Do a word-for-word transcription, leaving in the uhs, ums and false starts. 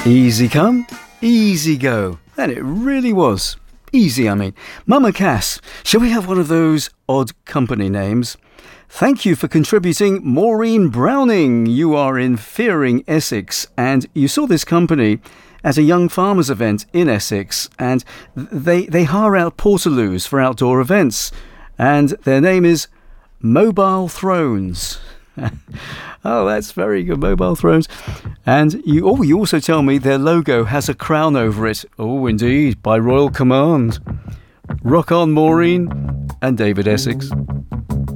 Easy come, easy go. And it really was. Easy, I mean. Mama Cass, shall we have one of those odd company names? Thank you for contributing, Maureen Browning. You are in Fearing, Essex, and you saw this company at a young farmers event in Essex, and they, they hire out portaloos for outdoor events, and their name is Mobile Thrones. Oh, that's very good, Mobile Thrones. And you oh, you also tell me their logo has a crown over it. Oh, indeed, by royal command. Rock on, Maureen and David Essex.